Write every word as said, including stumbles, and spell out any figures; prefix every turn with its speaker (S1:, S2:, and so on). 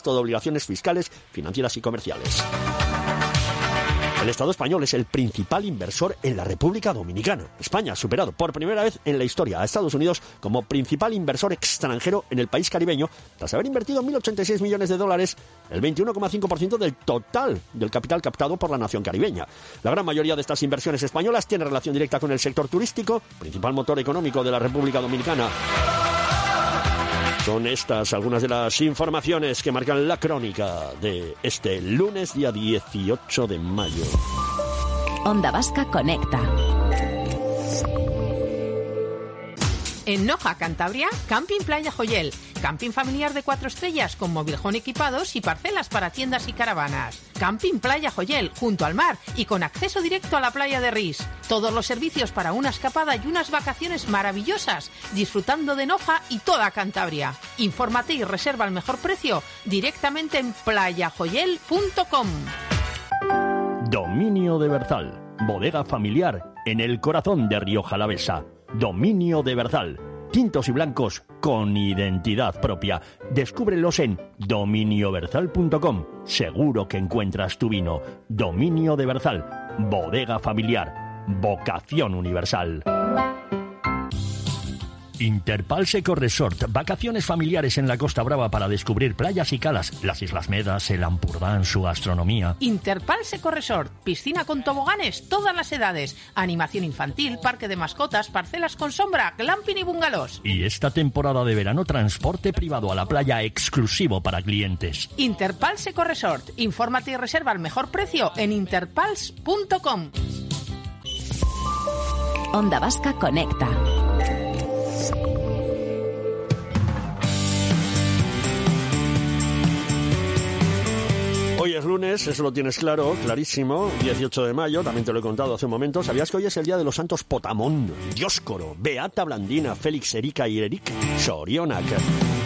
S1: concepto de obligaciones fiscales, financieras y comerciales. El Estado español es el principal inversor en la República Dominicana. España ha superado por primera vez en la historia a Estados Unidos como principal inversor extranjero en el país caribeño, tras haber invertido mil ochenta y seis millones de dólares, el veintiuno coma cinco por ciento del total del capital captado por la nación caribeña. La gran mayoría de estas inversiones españolas tiene relación directa con el sector turístico, principal motor económico de la República Dominicana. Son estas algunas de las informaciones que marcan la crónica de este lunes, día dieciocho de mayo.
S2: Onda Vasca Conecta.
S3: En Noja, Cantabria, Camping Playa Joyel. Camping familiar de cuatro estrellas con mobiljón equipados y parcelas para tiendas y caravanas. Camping Playa Joyel, junto al mar y con acceso directo a la playa de Ris. Todos los servicios para una escapada y unas vacaciones maravillosas, disfrutando de Noja y toda Cantabria. Infórmate y reserva al mejor precio directamente en playa joyel punto com.
S1: Dominio de Berzal, bodega familiar en el corazón de Rioja Alavesa. Dominio de Berzal, tintos y blancos con identidad propia. Descúbrelos en dominio berzal punto com. Seguro que encuentras tu vino. Dominio de Berzal, bodega familiar, vocación universal. Interpals Eco Resort, vacaciones familiares en la Costa Brava para descubrir playas y calas, las Islas Medas, el Ampurdán, su gastronomía.
S3: Interpals Eco Resort, piscina con toboganes, todas las edades, animación infantil, parque de mascotas, parcelas con sombra, glamping y bungalows.
S1: Y esta temporada de verano, transporte privado a la playa exclusivo para clientes.
S3: Interpals Eco Resort, infórmate y reserva al mejor precio en interpals punto com.
S2: Onda Vasca Conecta.
S1: Hoy es lunes, eso lo tienes claro, clarísimo, dieciocho de mayo, también te lo he contado hace un momento. ¿Sabías que hoy es el día de los santos Potamón, Dioscoro, Beata Blandina, Félix Erica y Eric Sorionak?